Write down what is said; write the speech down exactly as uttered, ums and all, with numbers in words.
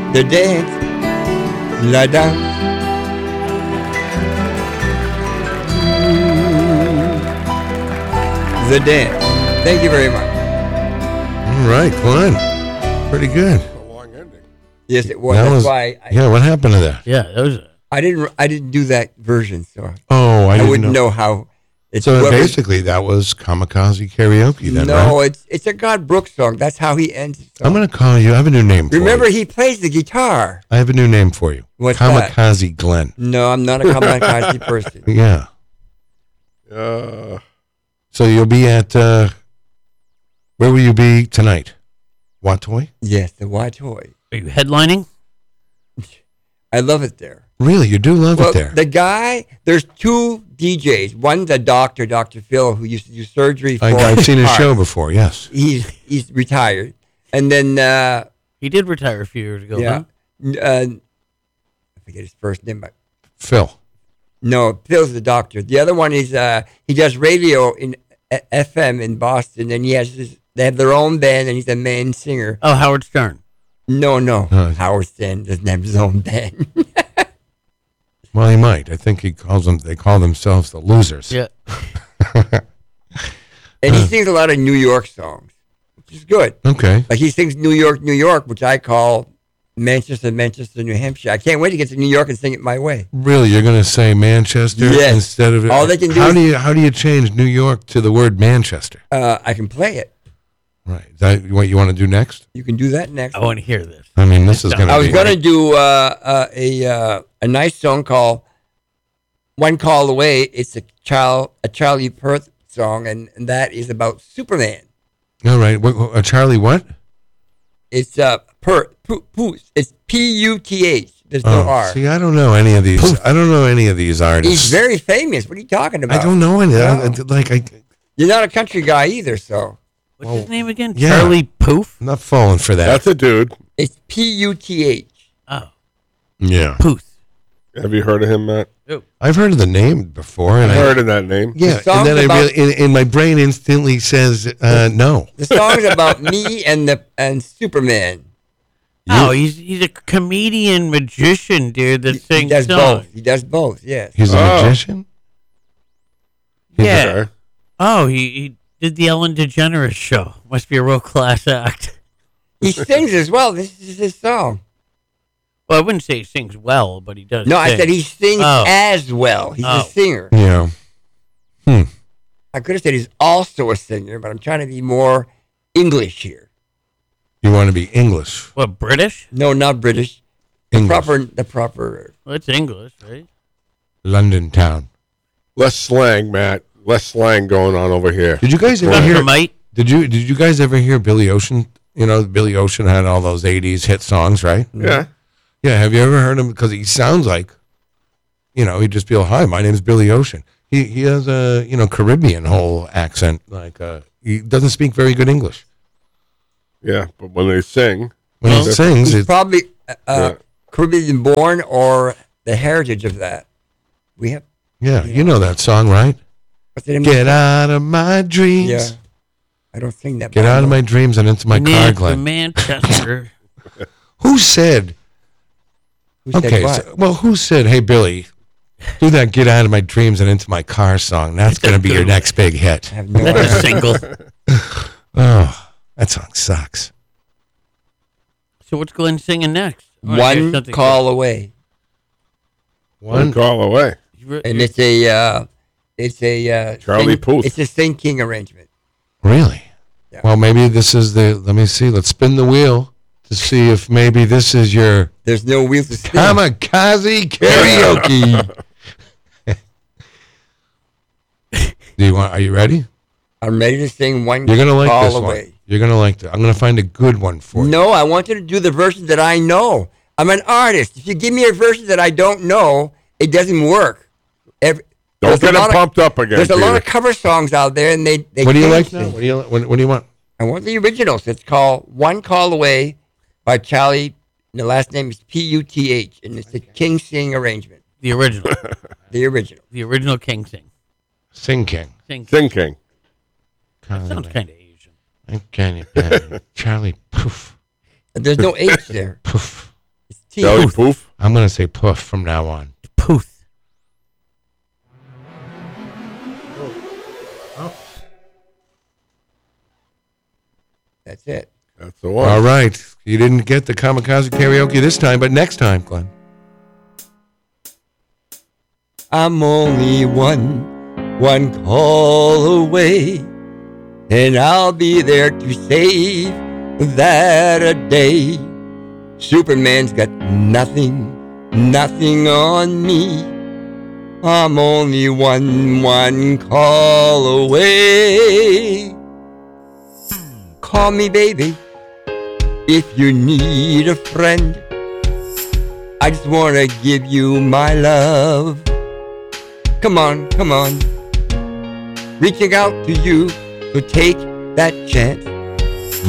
The dance. La dance. The dance. Thank you very much. All right, Glenn. Pretty good. A long ending. Yes, it was. That That's was- why I, Yeah, what happened to that? Yeah, that was. I didn't. I didn't do that version, so Oh, I, I, didn't wouldn't know. know, how. It's So whoever- basically, that was kamikaze karaoke then, no, right? it's it's a God Brooks song. That's how he ends. His song. I'm going to call you. I have a new name for Remember, you. he plays the guitar. I have a new name for you. What's that? Kamikaze Glenn. No, I'm not a kamikaze person. Yeah. Uh, So you'll be at, uh, where will you be tonight? Watoy? Yes, the White Toy. Are you headlining? I love it there. Really? You do love Well, it there? the guy, there's two D Js. One's a doctor, Doctor Phil, who used to do surgery for I, I've seen his heart. show before, yes. He's he's retired, and then uh, He did retire a few years ago. yeah, Huh? uh, I forget his first name, but Phil. no, Phil's the doctor. The other one is uh, he does radio in uh, F M in Boston, and he has his, they have their own band, and he's a main singer. Oh, Howard Stern. No, no, Uh, Howard Stern doesn't have his own band. Well, he might. I think he calls them, they call themselves the Losers. Yeah. And he sings a lot of New York songs, which is good. Okay. Like he sings New York, New York, which I call Manchester, Manchester, New Hampshire. I can't wait to get to New York and sing it my way. Really, you're going to say Manchester Yes. instead of All they can do How is- do you how do you change New York to the word Manchester? Uh, I can play it. Right. Is that what you want to do next? You can do that next. I want to hear this. I mean, this is going to I was be going to do uh, uh, a uh, a nice song called "One Call Away." It's a child a Charlie Puth song, and, and that is about Superman. All right. What, what- uh, Charlie what? It's uh, Puth. Puth. It's P U T H. There's no Oh, R. see, I don't know any of these. I don't know any of these artists. He's very famous. What are you talking about? I don't know any. I, No. like I, You're not a country guy either, so What's his name again? yeah. Charlie Poof? I'm not falling for that. that's a dude. it's P U T H. Oh, yeah. Poof. Have you heard of him, Matt? I've heard of the name before, and I've I, heard of that name. yeah, The song's and then I about- really, and, and my brain instantly says uh, no. The song's about me and the and Superman. Oh, he's he's a comedian magician, dude, that He sings does songs. both. He does both. Yes. He's a Oh. magician. Yeah. Okay. Oh, he, he did the Ellen DeGeneres show. Must be a real class act. He sings as well. This is his song. Well, I wouldn't say he sings well, but he does. No, I sing. said he sings Oh. as well. He's Oh. a singer. Yeah. Hmm. I could have said he's also a singer, but I'm trying to be more English here. You want to be English? What, British? No, not British. The English. proper, the proper. Well, it's English, right? London town. Less slang, Matt. Less slang going on over here. Did you guys ever hear? Mate. Did you Did you guys ever hear Billy Ocean? You know, Billy Ocean had all those eighties hit songs, right? Yeah. Yeah. Have you ever heard him? Because he sounds like, you know, he'd just be like, "Hi, my name's Billy Ocean." He he has a you know Caribbean whole accent. Like uh, he doesn't speak very good English. Yeah. But when they sing, When Well, he sings, He's it's probably uh, Yeah. Caribbean born or the heritage of that. We have. yeah. You know that song, right? What's the name? Get out of my dreams. Yeah. I don't sing that. Get but I out of know. my dreams and into my car, Nancy Glenn. Manchester. Who said? Who said Okay, what? so, well, who said, "Hey, Billy, do that "Get Out of My Dreams and Into My Car" song"? That's going to be your next big hit. I have no That's a idea. single. Oh, that song sucks. So what's Glenn singing next? I wanna hear One something call away, one One. call away. good. and it's a, uh, it's a uh, Charlie sing- Puth. It's a Sing King arrangement. Really? Yeah. Well, maybe this is the. Let me see. Let's spin the wheel to see if maybe this is your There's no wheels to spin. kamikaze karaoke. Do you want? Are you ready? I'm ready to sing one You're gonna like call this away. one. You're gonna like it. I'm gonna find a good one for you. No, I want you to do the version that I know. I'm an artist. If you give me a version that I don't know, it doesn't work. Every, Don't there's a get lot him of- pumped up again. There's a lot Peter. of cover songs out there, and they. they What do you can't like sing. now? What do you what, what do you want? I want the originals. It's called One Call Away by Charlie. And the last name is P U T H, and it's the King Sing arrangement. The original. The original. The original King Sing. Sing King. Sing. Sing King. That sounds kind of Asian. Can you, Charlie? Poof, There's no H there. poof. T. Belly poof. I'm gonna say poof from now on. Poof. That's it. That's the one. All right. You didn't get the kamikaze karaoke this time, but next time, Glenn. I'm only one, one call away, and I'll be there to save that a day. Superman's got nothing, nothing on me. I'm only one, one call away. Call me, baby, if you need a friend. I just want to give you my love. Come on, come on. Reaching out to you, so take that chance.